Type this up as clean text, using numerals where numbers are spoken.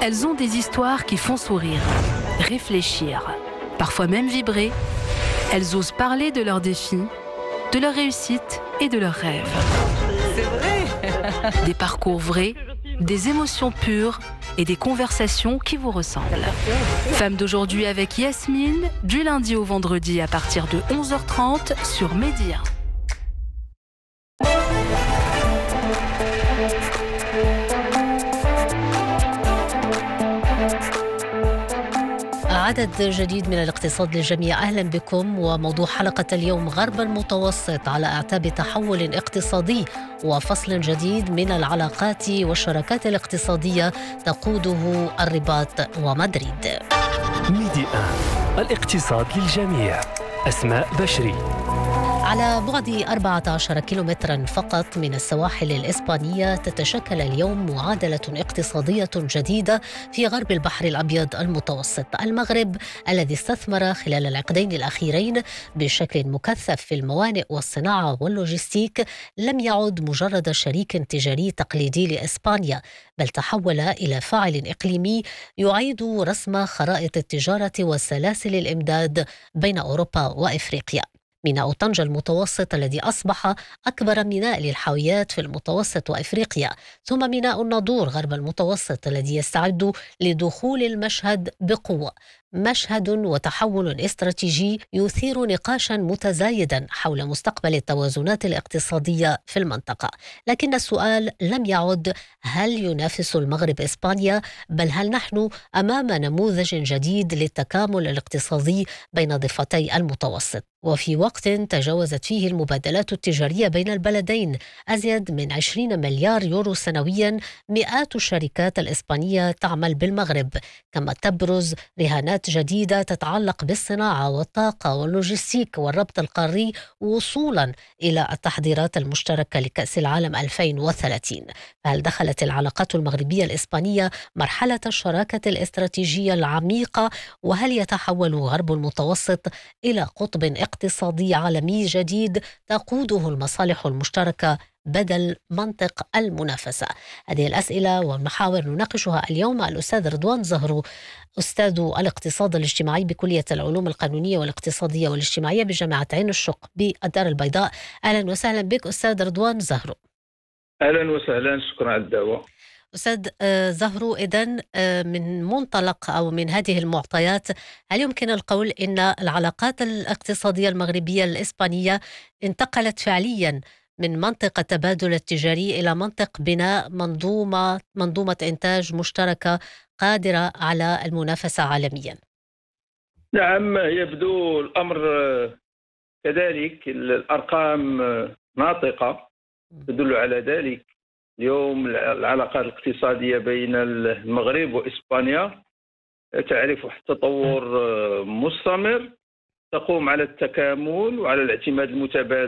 Elles ont des histoires qui font sourire, réfléchir, parfois même vibrer. Elles osent parler de leurs défis, de leurs réussites et de leurs rêves. C'est vrai. Des parcours vrais, des émotions pures et des conversations qui vous ressemblent. Femmes d'aujourd'hui avec Yasmine, du lundi au vendredi à partir de 11h30 sur Média. عدد جديد من الاقتصاد للجميع. أهلا بكم. وموضوع حلقة اليوم: غرب المتوسط على أعتاب تحول اقتصادي وفصل جديد من العلاقات والشراكات الاقتصادية تقوده الرباط ومدريد. ميديا الاقتصاد للجميع. أسماء بشري. على بعد 14 كيلومترا فقط من السواحل الإسبانية تتشكل اليوم معادلة اقتصادية جديدة في غرب البحر الأبيض المتوسط. المغرب الذي استثمر خلال العقدين الأخيرين بشكل مكثف في الموانئ والصناعة واللوجستيك لم يعد مجرد شريك تجاري تقليدي لإسبانيا، بل تحول إلى فاعل إقليمي يعيد رسم خرائط التجارة وسلاسل الإمداد بين أوروبا وإفريقيا. ميناء طنجة المتوسط الذي أصبح أكبر ميناء للحاويات في المتوسط وإفريقيا، ثم ميناء الناظور غرب المتوسط الذي يستعد لدخول المشهد بقوة. مشهد وتحول استراتيجي يثير نقاشا متزايدا حول مستقبل التوازنات الاقتصادية في المنطقة. لكن السؤال لم يعد هل ينافس المغرب إسبانيا، بل هل نحن أمام نموذج جديد للتكامل الاقتصادي بين ضفتي المتوسط، وفي وقت تجاوزت فيه المبادلات التجارية بين البلدين أزيد من 20 مليار يورو سنويا. مئات الشركات الإسبانية تعمل بالمغرب، كما تبرز رهانات جديدة تتعلق بالصناعة والطاقة واللوجستيك والربط القاري وصولا إلى التحضيرات المشتركة لكأس العالم 2030. فهل دخلت العلاقات المغربية الإسبانية مرحلة الشراكة الاستراتيجية العميقة؟ وهل يتحول غرب المتوسط إلى قطب اقتصادي عالمي جديد تقوده المصالح المشتركة بدل منطق المنافسة؟ هذه الأسئلة والمحاور نناقشها اليوم مع الأستاذ رضوان زهرو، أستاذ الاقتصاد الاجتماعي بكلية العلوم القانونية والاقتصادية والاجتماعية بجامعة عين الشق بالدار البيضاء. أهلا وسهلا بك أستاذ رضوان زهرو. أهلا وسهلا، شكرا على الدعوة. أستاذ زهرو، إذن من منطلق أو من هذه المعطيات، هل يمكن القول إن العلاقات الاقتصادية المغربية الإسبانية انتقلت فعليا من منطقة التبادل التجاري إلى منطق بناء منظومة إنتاج مشتركة قادرة على المنافسة عالميا؟ نعم، يبدو الأمر كذلك. الأرقام ناطقة تدل على ذلك. اليوم العلاقات الاقتصادية بين المغرب وإسبانيا تعرف تطور مستمر، تقوم على التكامل وعلى الاعتماد المتبادل